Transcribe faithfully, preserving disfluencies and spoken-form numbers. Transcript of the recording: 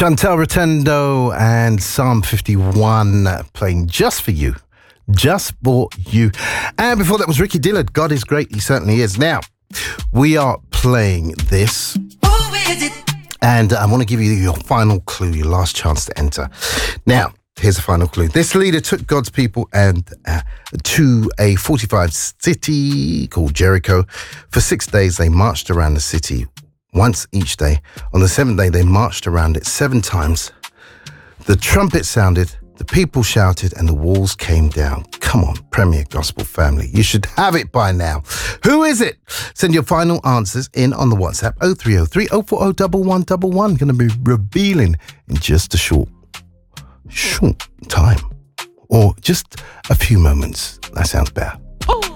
Chantel Rotundo and Psalm fifty-one uh, playing just for you. Just for you. And before that was Ricky Dillard. God is great. He certainly is. Now, we are playing this. Who is it? And I want to give you your final clue, your last chance to enter. Now, here's the final clue. This leader took God's people and uh, to a fortified city called Jericho. For six days, they marched around the city once each day. On the seventh day, they marched around it seven times. The trumpet sounded, the people shouted, and the walls came down. Come on, Premier Gospel family. You should have it by now. Who is it? Send your final answers in on the WhatsApp oh three oh three, oh four oh, one one one one. Going to be revealing in just a short, short time. Or just a few moments. That sounds better.